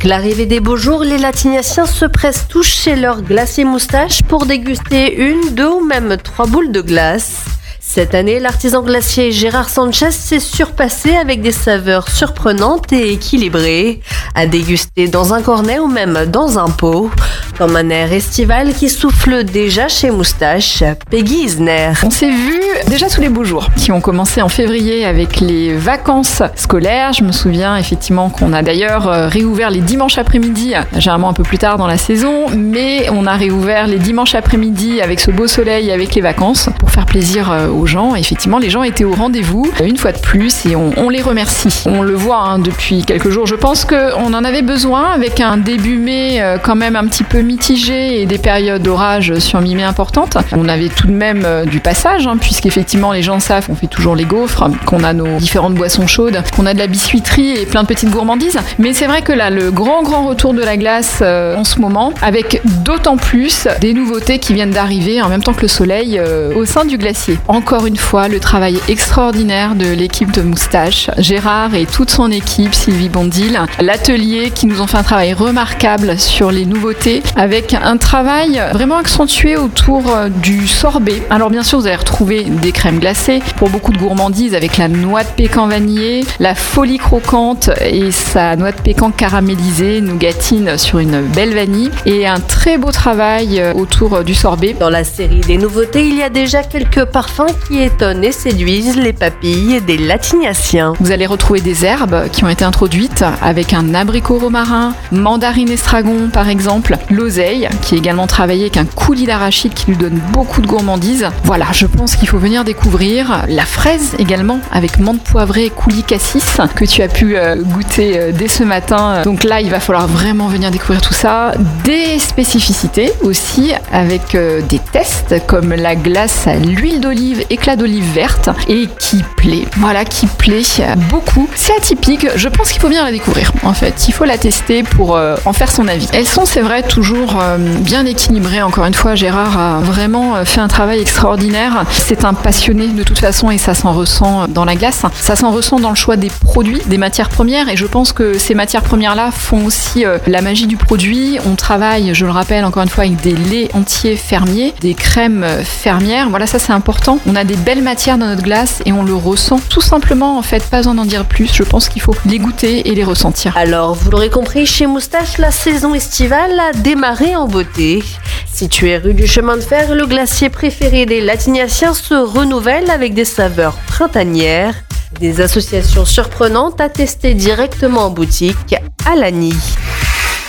L'arrivée des beaux jours, les Latiniaciens se pressent tous chez leur glacier moustache pour déguster 1, 2 ou même 3 boules de glace. Cette année, l'artisan glacier Gérard Sanchez s'est surpassé avec des saveurs surprenantes et équilibrées, à déguster dans un cornet ou même dans un pot, comme un air estival qui souffle déjà chez Moustache, Peggy Isner. On s'est vu déjà sous les beaux jours, qui ont commencé en février avec les vacances scolaires. Je me souviens effectivement qu'on a d'ailleurs réouvert les dimanches après-midi, généralement un peu plus tard dans la saison, mais on a réouvert les dimanches après-midi avec ce beau soleil, avec les vacances, pour faire plaisir aux gens. Effectivement, les gens étaient au rendez-vous une fois de plus et on les remercie. On le voit depuis quelques jours. Je pense qu'on en avait besoin avec un début mai quand même un petit peu mitigé et des périodes d'orage sur mi-mai importantes. On avait tout de même du passage, puisqu'effectivement les gens savent qu'on fait toujours les gaufres, qu'on a nos différentes boissons chaudes, qu'on a de la biscuiterie et plein de petites gourmandises. Mais c'est vrai que là, le grand retour de la glace en ce moment, avec d'autant plus des nouveautés qui viennent d'arriver en même temps que le soleil au sein du glacier. Encore une fois, le travail extraordinaire de l'équipe de Moustache, Gérard et toute son équipe, Sylvie Bondil, l'atelier qui nous ont fait un travail remarquable sur les nouveautés, avec un travail vraiment accentué autour du sorbet. Alors bien sûr, vous allez retrouver des crèmes glacées pour beaucoup de gourmandises avec la noix de pécan vanillée, la folie croquante et sa noix de pécan caramélisée, nougatine sur une belle vanille, et un très beau travail autour du sorbet. Dans la série des nouveautés, il y a déjà quelques parfums qui étonnent et séduisent les papilles des Latiniaciens. Vous allez retrouver des herbes qui ont été introduites avec un abricot romarin, mandarine estragon par exemple, l'oseille qui est également travaillée avec un coulis d'arachide qui lui donne beaucoup de gourmandise. Voilà, je pense qu'il faut venir découvrir la fraise également avec menthe poivrée et coulis cassis que tu as pu goûter dès ce matin. Donc là, il va falloir vraiment venir découvrir tout ça. Des spécificités aussi avec des tests comme la glace à l'huile d'olive, éclat d'olive verte et qui plaît. Voilà, qui plaît beaucoup. C'est atypique, je pense qu'il faut bien la découvrir. En fait, il faut la tester pour en faire son avis. Elles sont, c'est vrai, toujours bien équilibrées. Encore une fois, Gérard a vraiment fait un travail extraordinaire. C'est un passionné de toute façon et ça s'en ressent dans la glace. Ça s'en ressent dans le choix des produits, des matières premières, et je pense que ces matières premières-là font aussi la magie du produit. On travaille, je le rappelle encore une fois, avec des laits entiers fermiers, des crèmes fermières. Voilà, ça c'est important. On a des belles matières dans notre glace et on le ressent tout simplement, en fait, pas besoin d'en dire plus. Je pense qu'il faut les goûter et les ressentir. Alors, vous l'aurez compris, chez Moustache, la saison estivale a démarré en beauté. Situé rue du Chemin de Fer, le glacier préféré des Latiniaciens se renouvelle avec des saveurs printanières, des associations surprenantes à tester directement en boutique à Lagny.